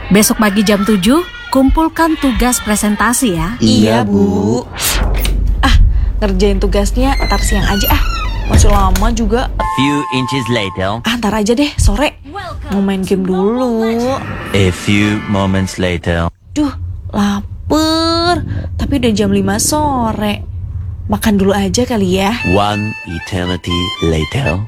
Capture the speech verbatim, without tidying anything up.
Besok pagi jam tujuh, kumpulkan tugas presentasi ya. Iya, Bu. Ah, ngerjain tugasnya ntar siang aja ah. Masih lama juga. A few inches later. Ah, ntar aja deh, sore. Mau main game dulu. A few moments later. Duh, lapar. Tapi udah jam lima sore. Makan dulu aja kali ya. One eternity later.